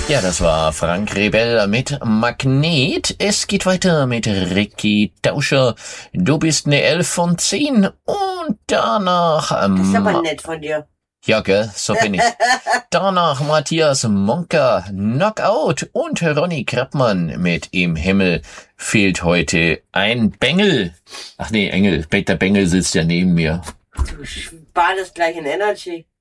Ja, das war Frank Rebell mit Magnet. Es geht weiter mit Ricky Tauscher. Du bist eine 11 von 10. Und danach... Das ist aber nett von dir. Ja, gell, so bin ich. Danach Matthias Monka, Knockout und Ronny Krappmann mit Im Himmel fehlt heute ein Bengel. Ach nee, Engel. Der Bengel sitzt ja neben mir. Du badest gleich in Energy.